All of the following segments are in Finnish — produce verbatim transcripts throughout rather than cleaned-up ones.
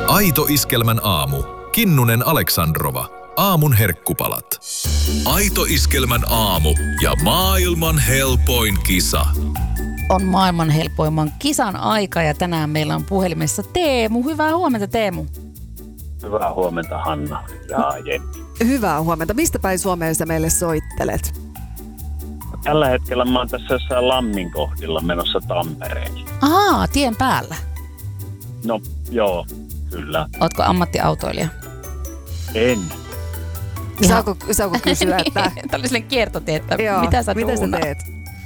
Aito Iskelmän aamu. Kinnunen Aleksandrova. Aamun herkkupalat. Aito Iskelmän aamu ja maailman helpoin kisa. On maailman helpoimman kisan aika ja tänään meillä on puhelimessa Teemu. Hyvää huomenta, Teemu. Hyvää huomenta, Hanna ja Jenni. Hyvää huomenta. Mistä päin Suomeen sä meille soittelet? Tällä hetkellä mä oon tässä jossain Lammin kohdilla menossa Tampereelle. Ahaa, tien päällä. No, joo, kyllä. Ootko ammattiautoilija? En. Saako, saako kysyä, että... Tämä oli sellainen kiertotie, että Joo, mitä sä mitä sä duunat? teet?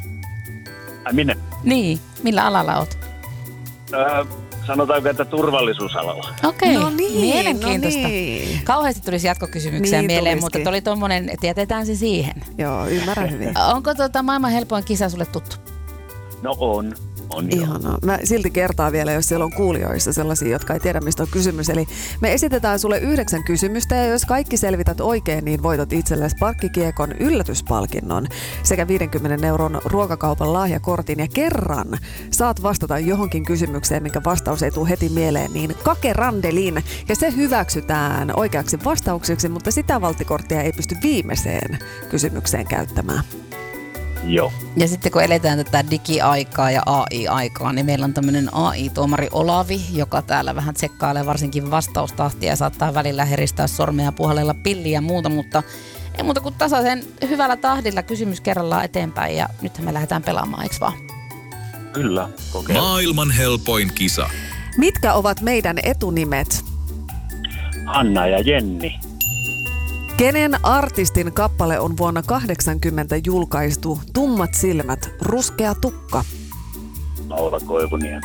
Ai minne? Niin, millä alalla oot? Öö, sanotaanko, että turvallisuusalalla. Okei, No niin, mielenkiintoista. no niin. Kauheasti tulisi jatkokysymyksiä Niin mieleen, tulisikin. mutta oli tommonen, että jätetään se siihen. Joo, ymmärrän hyvin. Onko tota maailman helpoin kisa sulle tuttu? No on, on joo. Ihanaa. Mä silti kertaan vielä, jos siellä on kuulijoissa sellaisia, jotka ei tiedä, mistä on kysymys. Eli me esitetään sulle yhdeksän kysymystä ja jos kaikki selvität oikein, niin voitat itsellesi parkkikiekon yllätyspalkinnon sekä viidenkymmenen euron ruokakaupan lahjakortin. Ja kerran saat vastata johonkin kysymykseen, minkä vastaus ei tule heti mieleen, niin kake randelin. Ja se hyväksytään oikeaksi vastaukseksi, mutta sitä valttikorttia ei pysty viimeiseen kysymykseen käyttämään. Joo. Ja sitten kun eletään tätä digiaikaa ja A I-aikaa, niin meillä on tämmöinen A I-tuomari Olavi, joka täällä vähän tsekkailee varsinkin vastaustahtia ja saattaa välillä heristää sormea ja puhallella pilliä ja muuta, mutta ei muuta kuin tasaisen hyvällä tahdilla kysymys kerrallaan eteenpäin ja nythän me lähdetään pelaamaan, eikö vaan? Kyllä, kokeillaan. Maailman helpoin kisa. Mitkä ovat meidän etunimet? Hanna ja Jenni. Kenen artistin kappale on vuonna kahdeksankymmentä julkaistu Tummat silmät, ruskea tukka? Laura Koivuniemi.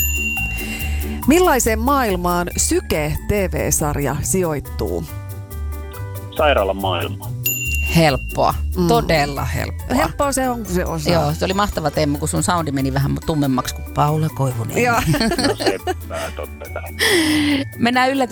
Millaiseen maailmaan Syke-T V-sarja sijoittuu? Sairaalan maailma. Helppoa, mm. todella helppoa. Helppoa se on, kun se osaa. Joo, se oli mahtava Teemu, kun sun soundi meni vähän tummemmaksi kuin Paula Koivunen. Joo. No se, mä totta kai. Mennään yllätys